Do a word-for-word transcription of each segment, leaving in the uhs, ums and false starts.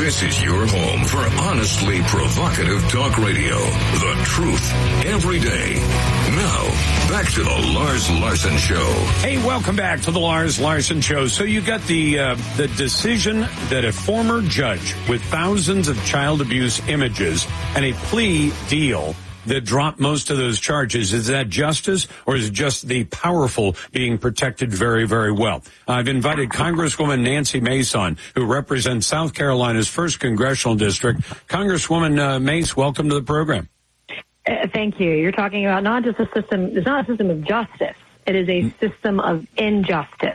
This is your home for honestly provocative talk radio. The truth every day. Now, back to the Lars Larson Show. Hey, welcome back to the Lars Larson Show. So you got the uh, the decision that a former judge with thousands of child abuse images and a plea deal that dropped most of those charges. Is that justice, or is it just the powerful being protected very, very well? I've invited Congresswoman Nancy Mace on, who represents South Carolina's first congressional district. Congresswoman uh, Mace, welcome to the program. Uh, thank you. You're talking about not just a system, it's not a system of justice. It is a system of injustice.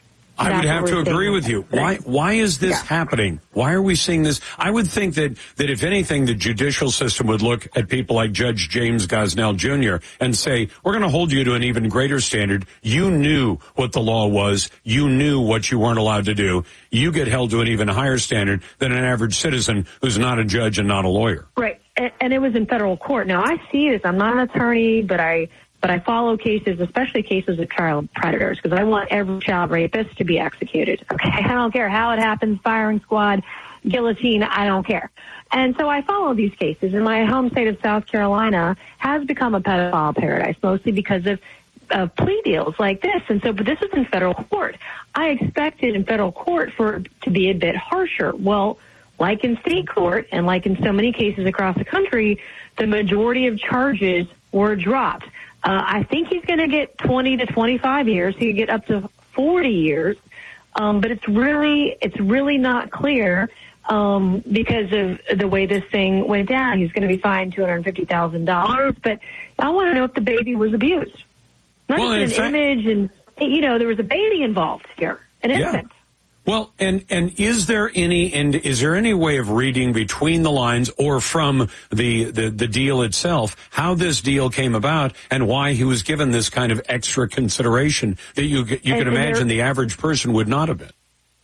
I That's would have to agree with you. Why why is this yeah. happening? Why are we seeing this? I would think that, that if anything, the judicial system would look at people like Judge James Gosnell Junior and say, we're going to hold you to an even greater standard. You knew what the law was. You knew what you weren't allowed to do. You get held to an even higher standard than an average citizen who's not a judge and not a lawyer. Right. And, and it was in federal court. Now, I see this. I'm not an attorney, but I... But I follow cases, especially cases of child predators, because I want every child rapist to be executed. Okay, I don't care how it happens, firing squad, guillotine, I don't care. And so I follow these cases, and my home state of South Carolina has become a pedophile paradise, mostly because of, of plea deals like this. And so, but this is in federal court. I expected in federal court for it to be a bit harsher. Well, like in state court, and like in so many cases across the country, the majority of charges were dropped. Uh, I think he's going to get twenty to twenty-five years. He could get up to forty years. Um, but it's really, it's really not clear, um, because of the way this thing went down. He's going to be fined two hundred fifty thousand dollars. But I want to know if the baby was abused. Not well, just an fact, image and, you know, there was a baby involved here, an infant. Yeah. Well, and, and is there any, and is there any way of reading between the lines or from the, the, the deal itself, how this deal came about and why he was given this kind of extra consideration that you, you can imagine there, the average person would not have been?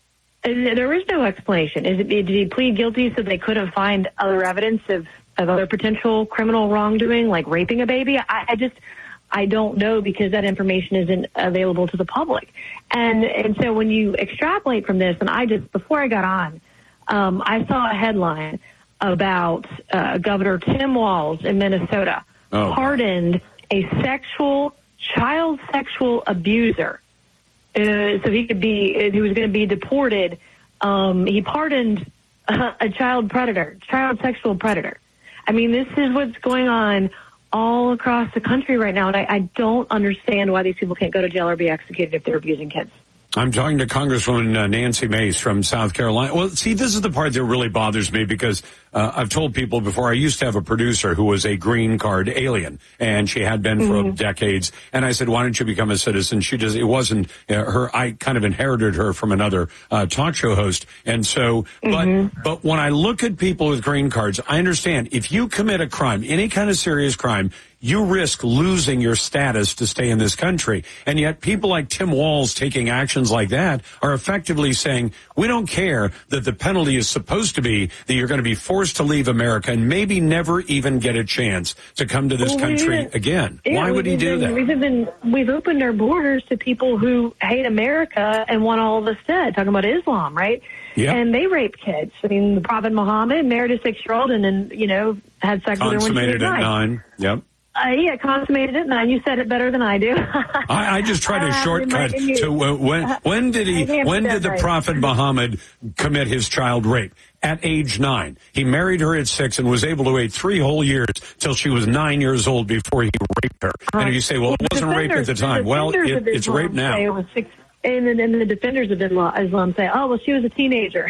There is no explanation. Is it, did he plead guilty so they couldn't find other evidence of, of other potential criminal wrongdoing, like raping a baby? I, I just... I don't know, because that information isn't available to the public. And and so when you extrapolate from this, and I just, before I got on, um, I saw a headline about uh, Governor Tim Walz in Minnesota oh. pardoned a sexual, child sexual abuser. Uh, so he could be, he was going to be deported. Um, he pardoned a, a child predator, child sexual predator. I mean, this is what's going on all across the country right now, and I, I don't understand why these people can't go to jail or be executed if they're abusing kids. I'm talking to Congresswoman uh, Nancy Mace from South Carolina. Well, see, this is the part that really bothers me, because uh, I've told people before, I used to have a producer who was a green card alien, and she had been for mm-hmm. decades. And I said, why don't you become a citizen? She just, it wasn't uh, her. I kind of inherited her from another uh, talk show host. And so, mm-hmm. but, but when I look at people with green cards, I understand if you commit a crime, any kind of serious crime, you risk losing your status to stay in this country. And yet people like Tim Walz taking actions like that are effectively saying, we don't care that the penalty is supposed to be that you're going to be forced to leave America and maybe never even get a chance to come to this well, country even, again. Yeah, Why would he do been, that? We've, been, we've opened our borders to people who hate America and want all of us dead, talking about Islam, right? Yep. And they rape kids. I mean, the Prophet Muhammad married a six-year-old and then, you know, had sex with her when she was nine. Consummated at nine. Yep. Uh, yeah, consummated at nine. You said it better than I do. I, I just tried a uh, shortcut to uh, when. When did he? When did the right. Prophet Muhammad commit his child rape? At age nine. He married her at six and was able to wait three whole years till she was nine years old before he raped her. Uh, and if you say, well, it wasn't rape at the time. The well, it, it's rape now. It was six, and then and the defenders of Islam say, oh, well, she was a teenager.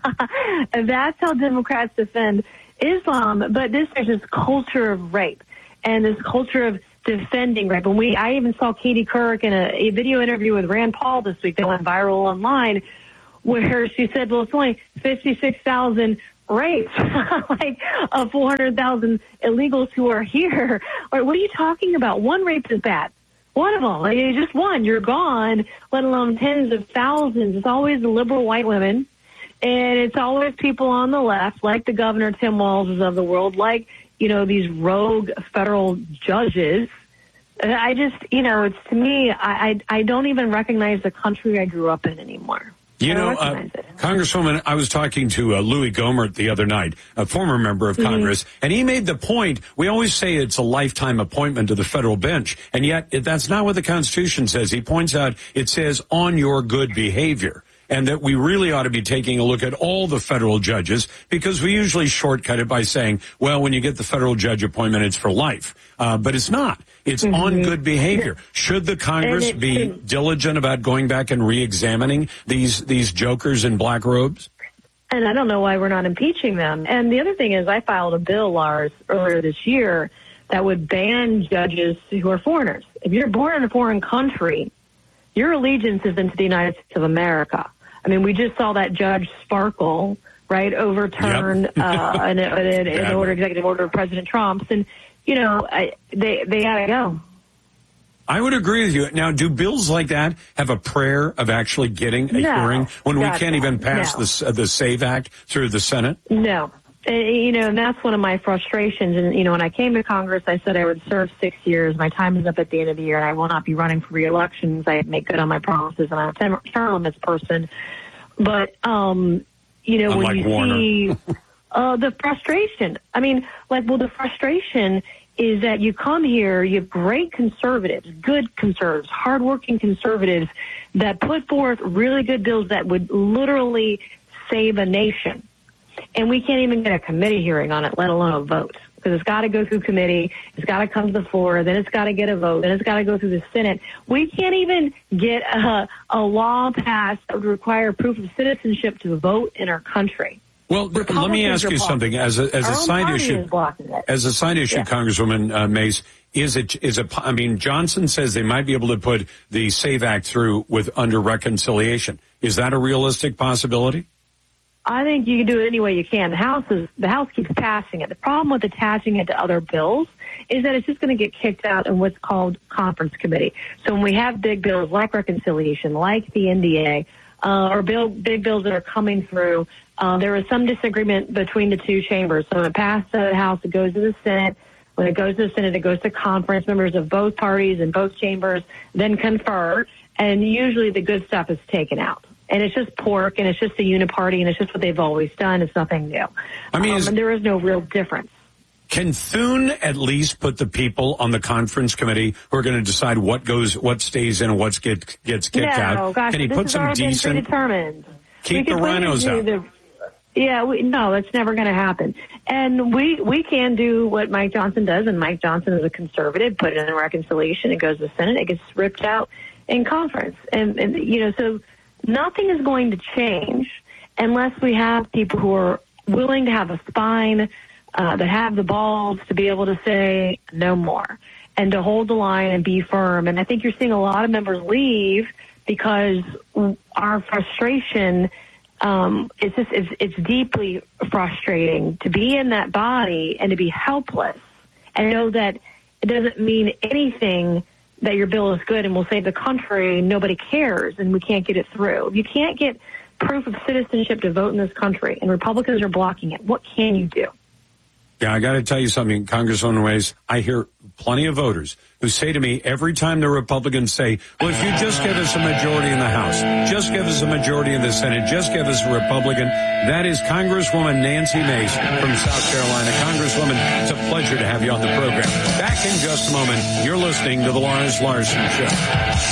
And that's how Democrats defend Islam. But this there's this culture of rape. And this culture of defending rape. And we, I even saw Katie Couric in a, a video interview with Rand Paul this week that went viral online, where she said, well, it's only fifty-six thousand rapes, like uh, four hundred thousand illegals who are here. Or what are you talking about? One rape is bad. One of them. Like, just one. You're gone, let alone tens of thousands. It's always the liberal white women. And it's always people on the left, like the Governor Tim Walz of the world, like, you know, these rogue federal judges. I just, you know, it's to me, I, I, I don't even recognize the country I grew up in anymore. You know, uh, Congresswoman, I was talking to uh, Louis Gohmert the other night, a former member of mm-hmm. Congress, and he made the point, we always say it's a lifetime appointment to the federal bench, and yet that's not what the Constitution says. He points out it says on your good behavior, and that we really ought to be taking a look at all the federal judges, because we usually shortcut it by saying, well, when you get the federal judge appointment, it's for life. Uh, but it's not. It's mm-hmm. on good behavior. Should the Congress it, be it, diligent about going back and re-examining these these jokers in black robes? And I don't know why we're not impeaching them. And the other thing is, I filed a bill, Lars, earlier this year that would ban judges who are foreigners. If you're born in a foreign country, your allegiance is into the United States of America. I mean, we just saw that Judge Sparkle, right, overturn yep. uh, an, an, an order, executive order of President Trump's, and you know, I, they they gotta go. I would agree with you. Now, do bills like that have a prayer of actually getting a no, hearing when we can't no, even pass no. the the SAVE Act through the Senate? No. And, you know, and that's one of my frustrations. And, you know, when I came to Congress, I said I would serve six years. My time is up at the end of the year, and I will not be running for re-elections. I make good on my promises, and I'm a term, term limits person. But, um, you know, Unlike when you Warner. see uh, the frustration, I mean, like, well, the frustration is that you come here, you have great conservatives, good conservatives, hardworking conservatives that put forth really good bills that would literally save a nation. And we can't even get a committee hearing on it, let alone a vote. Because it's got to go through committee, it's got to come to the floor, then it's got to get a vote, then it's got to go through the Senate. We can't even get a, a law passed that would require proof of citizenship to vote in our country. Well, let me ask you something. As a, as a side issue, as a side issue, yeah. Congresswoman uh, Mace, is it is it? I mean, Johnson says they might be able to put the SAVE Act through with under reconciliation. Is that a realistic possibility? I think you can do it any way you can. The House is the House keeps passing it. The problem with attaching it to other bills is that it's just going to get kicked out in what's called conference committee. So when we have big bills like reconciliation, like the N D A, uh, or bill, big bills that are coming through, uh, there is some disagreement between the two chambers. So when it passes the House, it goes to the Senate. When it goes to the Senate, it goes to conference. Members of both parties and both chambers then confer, and usually the good stuff is taken out. And it's just pork, and it's just a uniparty, and it's just what they've always done. It's nothing new. I mean, um, is, and there is no real difference. Can Thune at least put the people on the conference committee who are going to decide what goes, what stays in, and what get, gets kicked no, out? Gosh, Can he this put has some already decent? Been predetermined. Keep the rhinos out. The, yeah, we, no, that's never going to happen. And we we can do what Mike Johnson does, and Mike Johnson is a conservative. Put it in reconciliation. It goes to the Senate. It gets ripped out in conference, and, and you know so. Nothing is going to change unless we have people who are willing to have a spine, uh, that have the balls to be able to say no more and to hold the line and be firm. And I think you're seeing a lot of members leave because our frustration, um, it's just, it's, it's deeply frustrating to be in that body and to be helpless and know that it doesn't mean anything that your bill is good and will save the country. Nobody cares, and we can't get it through. If you can't get proof of citizenship to vote in this country, and Republicans are blocking it, what can you do? Yeah, I got to tell you something, Congresswoman Mace. I hear plenty of voters who say to me every time the Republicans say, well, if you just give us a majority in the House, just give us a majority in the Senate, just give us a Republican. That is Congresswoman Nancy Mace from South Carolina. Congresswoman, it's a pleasure to have you on the program. Back in just a moment. You're listening to The Lars Larson Show.